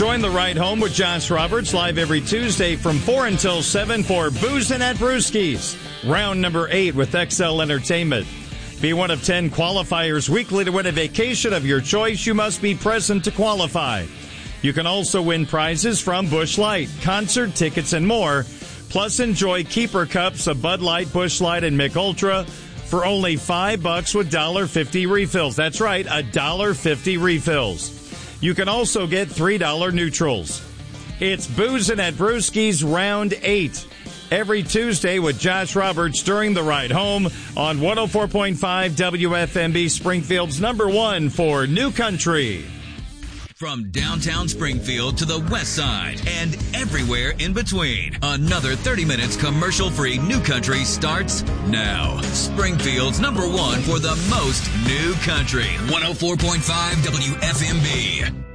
Join the ride home with Josh Roberts live every Tuesday from 4 until 7 for Boozin' at Brewski's. Round number 8 with XL Entertainment. Be one of 10 qualifiers weekly to win a vacation of your choice. You must be present to qualify. You can also win prizes from Busch Light, concert tickets, and more. Plus, enjoy keeper cups of Bud Light, Busch Light, and Mick Ultra for only $5 with $1.50 refills. That's right, $1.50 refills. You can also get $3 neutrals. It's Boozin' at Brewski's Round 8. Every Tuesday with Josh Roberts during the ride home on 104.5 WFMB, Springfield's number 1 for New Country. From downtown Springfield to the west side and everywhere in between, another 30 minutes commercial-free New Country starts now. Springfield's number 1 for the most New Country. 104.5 WFMB.